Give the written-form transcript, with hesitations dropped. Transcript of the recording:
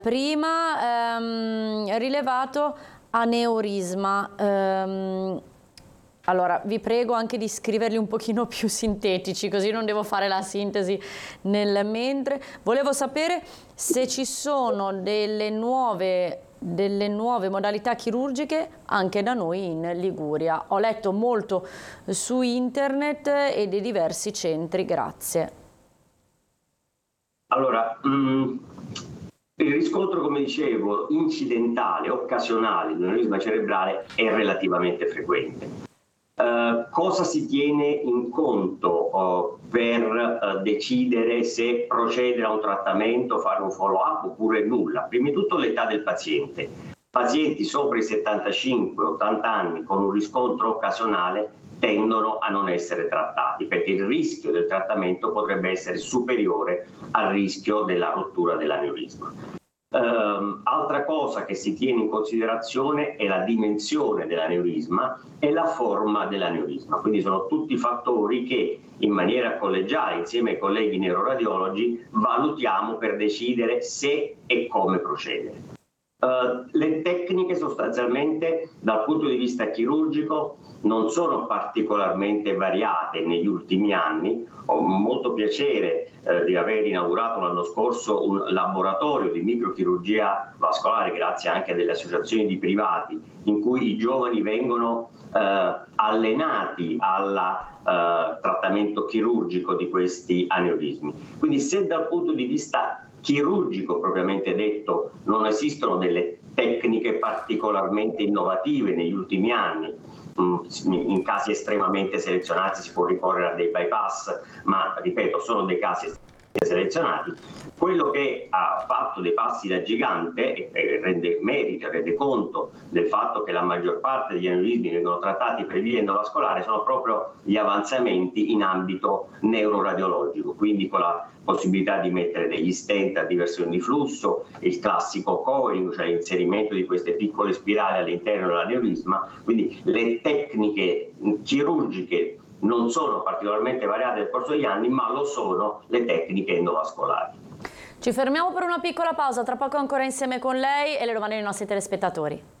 Prima rilevato aneurisma. Allora, vi prego anche di scriverli un pochino più sintetici, così non devo fare la sintesi nel mentre. Volevo sapere se ci sono delle nuove modalità chirurgiche anche da noi in Liguria. Ho letto molto su internet e di diversi centri, grazie. Allora, il riscontro, come dicevo, incidentale, occasionale di un aneurisma cerebrale è relativamente frequente. Cosa si tiene in conto per decidere se procedere a un trattamento, fare un follow-up oppure nulla? Prima di tutto l'età del paziente. Pazienti sopra i 75-80 anni con un riscontro occasionale tendono a non essere trattati perché il rischio del trattamento potrebbe essere superiore al rischio della rottura dell'aneurisma. Altra cosa che si tiene in considerazione è la dimensione dell'aneurisma e la forma dell'aneurisma, quindi sono tutti fattori che in maniera collegiale insieme ai colleghi neuroradiologi valutiamo per decidere se e come procedere. Le tecniche sostanzialmente dal punto di vista chirurgico non sono particolarmente variate negli ultimi anni. Ho molto piacere di aver inaugurato l'anno scorso un laboratorio di microchirurgia vascolare grazie anche a delle associazioni di privati in cui i giovani vengono allenati al trattamento chirurgico di questi aneurismi. Quindi se dal punto di vista chirurgico propriamente detto non esistono delle tecniche particolarmente innovative negli ultimi anni, in casi estremamente selezionati si può ricorrere a dei bypass, ma ripeto sono dei casi selezionati. Quello che ha fatto dei passi da gigante e rende conto del fatto che la maggior parte degli aneurismi vengono trattati per via endovascolare sono proprio gli avanzamenti in ambito neuroradiologico, quindi con la possibilità di mettere degli stent a diversione di flusso, il classico coring, cioè l'inserimento di queste piccole spirali all'interno dell'aneurisma, quindi le tecniche chirurgiche non sono particolarmente variate nel corso degli anni, ma lo sono le tecniche endovascolari. Ci fermiamo per una piccola pausa, tra poco ancora insieme con lei e le domande dei nostri telespettatori.